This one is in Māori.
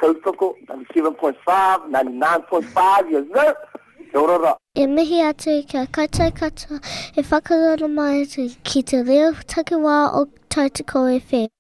tautoko, 97.5, 99.5, isn't it? Kia ora. E mihi atu i kia koutou katoa e whakarora mai atu ki te reo takiwā o Tautoko FM.